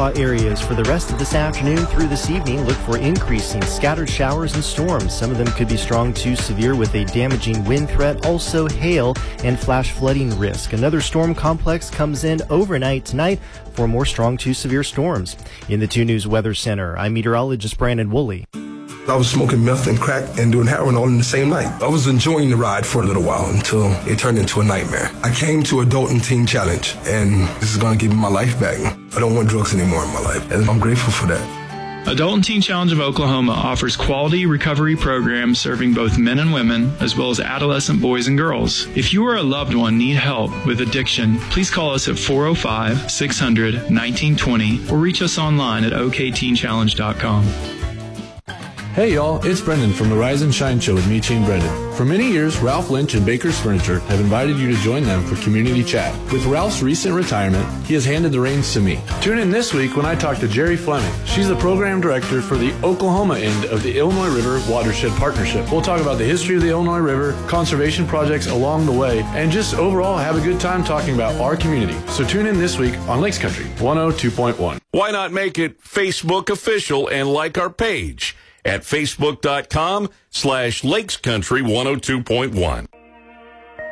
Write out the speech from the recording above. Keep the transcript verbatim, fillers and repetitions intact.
spot areas for the rest of this afternoon through this evening. Look for increasing scattered showers and storms. Some of them could be strong to severe with a damaging wind threat, also hail and flash flooding risk. Another storm complex comes in overnight tonight for more strong to severe storms. In the two News Weather Center, I'm meteorologist Brandon Woolley. I was smoking meth and crack and doing heroin all in the same night. I was enjoying the ride for a little while until it turned into a nightmare. I came to Adult and Teen Challenge, and this is going to give me my life back. I don't want drugs anymore in my life, and I'm grateful for that. Adult and Teen Challenge of Oklahoma offers quality recovery programs serving both men and women, as well as adolescent boys and girls. If you or a loved one need help with addiction, please call us at four oh five, six hundred, nineteen twenty or reach us online at o k teen challenge dot com. Hey y'all, it's Brendan from the Rise and Shine Show with me, Shane Brendan. For many years, Ralph Lynch and Baker's Furniture have invited you to join them for community chat. With Ralph's recent retirement, he has handed the reins to me. Tune in this week when I talk to Jerry Fleming. She's the program director for the Oklahoma end of the Illinois River Watershed Partnership. We'll talk about the history of the Illinois River, conservation projects along the way, and just overall have a good time talking about our community. So tune in this week on Lakes Country one oh two point one. Why not make it Facebook official and like our page at facebook dot com slash lakes country one oh two point one.